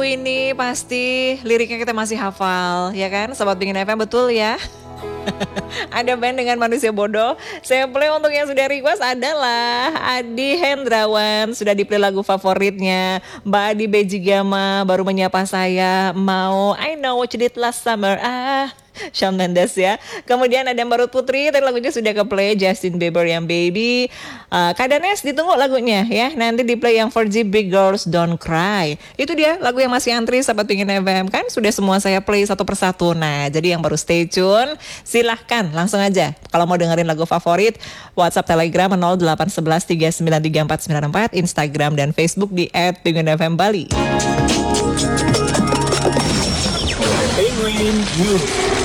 ini pasti liriknya kita masih hafal, ya kan? Sobat Pingin FM, betul ya? Ada band dengan manusia bodoh. Saya play untuk yang sudah request adalah Adi Hendrawan. Sudah di play lagu favoritnya Mbak Adi Bejigama, baru menyapa saya. Mau I Know What You Did Last Summer. Shawn Mendes ya. Kemudian ada Mbak Ruth Putri, tadi lagunya sudah ke play, Justin Bieber yang Baby. Kak Danes ditunggu lagunya ya. Nanti di play yang 4G Big Girls Don't Cry. Itu dia lagu yang masih antri Sahabat Pingin FM kan. Sudah semua saya play satu persatu. Nah jadi yang baru stay tune, silahkan langsung aja. Kalau mau dengerin lagu favorit, WhatsApp Telegram 0811393494, Instagram dan Facebook di @pinginfmbali. Penguin News.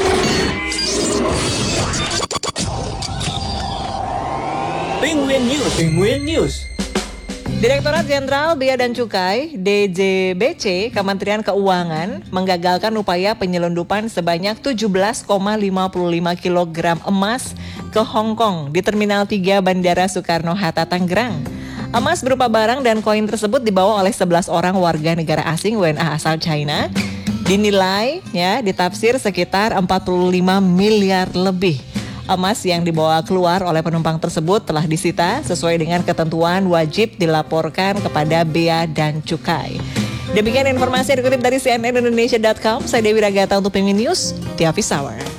Penguin News. Penguin News. Direktorat Jenderal Bea dan Cukai (DJBC) Kementerian Keuangan menggagalkan upaya penyelundupan sebanyak 17,55 kg emas ke Hong Kong di Terminal 3 Bandara Soekarno-Hatta, Tangerang. Emas berupa barang dan koin tersebut dibawa oleh 11 orang warga negara asing WNA asal China. Dinilai ditafsir sekitar 45 miliar lebih. Emas yang dibawa keluar oleh penumpang tersebut telah disita sesuai dengan ketentuan wajib dilaporkan kepada Bea dan Cukai. Demikian informasi yang dikutip dari cnnindonesia.com. Saya Dewi Ragata untuk Penguin News, The Office Hour.